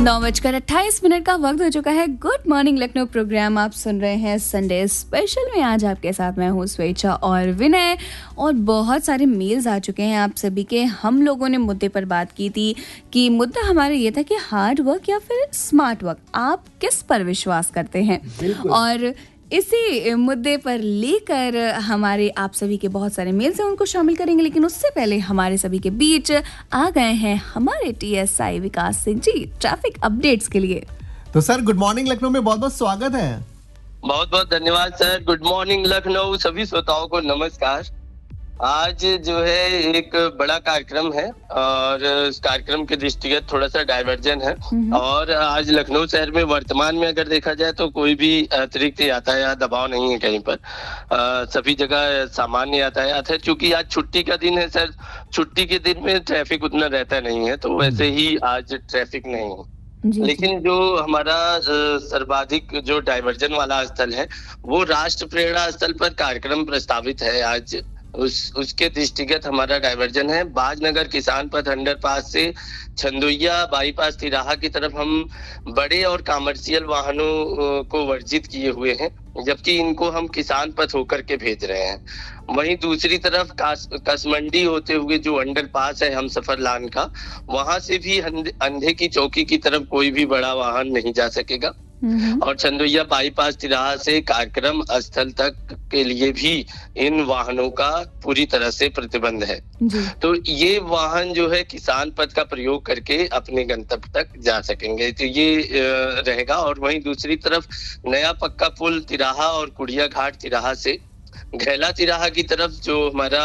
9:28 का वक्त हो चुका है। गुड मॉर्निंग लखनऊ प्रोग्राम आप सुन रहे हैं संडे स्पेशल में। आज आपके साथ मैं हूँ स्वेच्छा और विनय, और बहुत सारे मेल्स आ चुके हैं आप सभी के। हम लोगों ने मुद्दे पर बात की थी कि मुद्दा हमारा ये था कि हार्ड वर्क या फिर स्मार्ट वर्क, आप किस पर विश्वास करते हैं। और इसी मुद्दे पर लेकर हमारे आप सभी के बहुत सारे मेल्स हैं, उनको शामिल करेंगे। लेकिन उससे पहले हमारे सभी के बीच आ गए हैं हमारे टीएसआई विकास सिंह जी ट्रैफिक अपडेट्स के लिए। तो सर गुड मॉर्निंग लखनऊ में बहुत बहुत स्वागत है। बहुत बहुत धन्यवाद सर। गुड मॉर्निंग लखनऊ, सभी श्रोताओं को नमस्कार। आज जो है एक बड़ा कार्यक्रम है और इस कार्यक्रम के दृष्टिगत थोड़ा सा डाइवर्जन है। और आज लखनऊ शहर में वर्तमान में अगर देखा जाए तो कोई भी अतिरिक्त यातायात दबाव नहीं है कहीं पर। सभी जगह सामान्य यातायात है। चूंकि आज छुट्टी का दिन है सर, छुट्टी के दिन में ट्रैफिक उतना रहता नहीं है, तो वैसे ही आज ट्रैफिक नहीं है। लेकिन जो हमारा सर्वाधिक जो डाइवर्जन वाला स्थल है वो राष्ट्र प्रेरणा स्थल पर कार्यक्रम प्रस्तावित है आज। उसके दृष्टिगत हमारा डाइवर्जन है बाजनगर किसान पथ अंडरपास से छंदोइया बाईपास तिराहा की तरफ। हम बड़े और कमर्शियल वाहनों को वर्जित किए हुए हैं, जबकि इनको हम किसान पथ होकर के भेज रहे हैं। वहीं दूसरी तरफ कसमंडी होते हुए जो अंडरपास है हम सफर लान का, वहां से भी अंधे की चौकी की तरफ कोई भी बड़ा वाहन नहीं जा सकेगा। और छंदोइया बाईपास तिराहा से कार्यक्रम स्थल तक के लिए भी इन वाहनों का पूरी तरह से प्रतिबंध है। तो ये वाहन जो है किसान पथ का प्रयोग करके अपने गंतव्य तक जा सकेंगे, तो ये रहेगा। और वहीं दूसरी तरफ नया पक्का पुल तिराहा और कुड़िया घाट तिराहा से घैला तिराहा की तरफ जो हमारा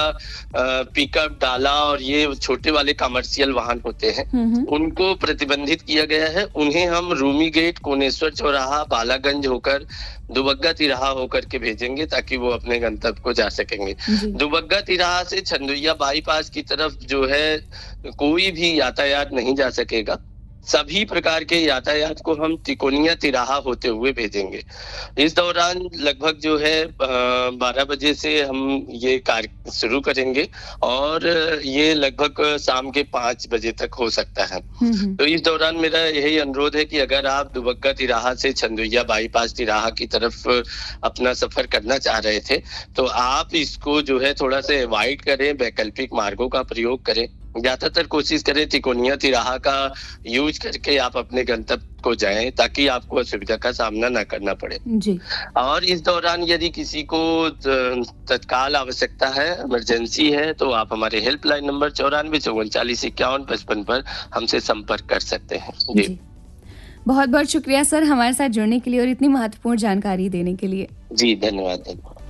पिकअप डाला और ये छोटे वाले कमर्शियल वाहन होते हैं उनको प्रतिबंधित किया गया है। उन्हें हम रूमी गेट, कोनेश्वर चौराहा, बालागंज होकर दुबग्गा तिराहा होकर के भेजेंगे ताकि वो अपने गंतव्य को जा सकेंगे। दुबग्गा तिराहा से छंदोइया बाईपास की तरफ जो है कोई भी यातायात नहीं जा सकेगा। सभी प्रकार के यातायात को हम तिकोनिया तिराहा होते हुए भेजेंगे। इस दौरान लगभग जो है 12 बजे से हम ये कार्य शुरू करेंगे और ये लगभग शाम के 5 बजे तक हो सकता है। तो इस दौरान मेरा यही अनुरोध है कि अगर आप दुबग्गा तिराहा से छंदोइया बाईपास तिराहा की तरफ अपना सफर करना चाह रहे थे तो आप इसको जो है थोड़ा सा अवॉइड करें, वैकल्पिक मार्गों का प्रयोग करें। ज्यादातर कोशिश करें तिकोनिया तिराहा का यूज करके आप अपने गंतव्य को जाएं ताकि आपको असुविधा का सामना न करना पड़े जी। और इस दौरान यदि किसी को तत्काल आवश्यकता है, इमरजेंसी है, तो आप हमारे हेल्पलाइन नंबर 94 54 51 55 पर हमसे संपर्क कर सकते हैं जी। बहुत बहुत शुक्रिया सर हमारे साथ जुड़ने के लिए और इतनी महत्वपूर्ण जानकारी देने के लिए। जी धन्यवाद।